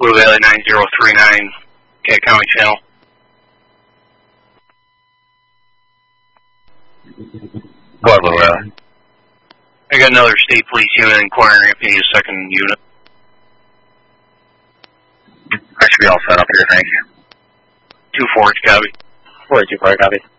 Blue Valley 9039, Cat County Channel. What, Blue Valley? I got another state police unit inquiring if you need a second unit. I should be all set up here, thank you. 2-4, copy. 4-2-4, copy.